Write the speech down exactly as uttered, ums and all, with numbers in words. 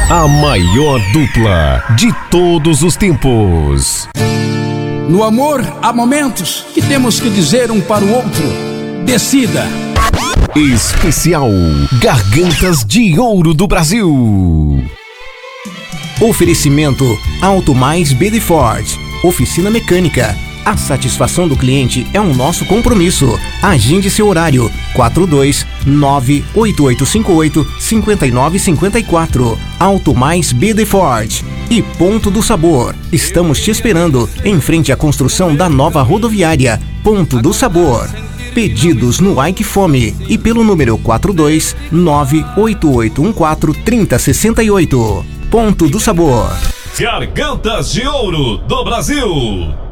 A maior dupla de todos os tempos. No amor, há momentos que temos que dizer um para o outro: decida. Especial Gargantas de Ouro do Brasil. Oferecimento Auto Mais Bedford. Oficina Mecânica. A satisfação do cliente é um nosso compromisso. Agende seu horário quatro dois nove oito oito cinco oito cinco nove cinco quatro. Auto Mais Bedford. E Ponto do Sabor. Estamos te esperando em frente à construção da nova rodoviária. Ponto do Sabor. Pedidos no Ike Fome e pelo número quatro dois nove oito oito um quatro três zero seis oito. Ponto do Sabor. Gargantas de Ouro do Brasil.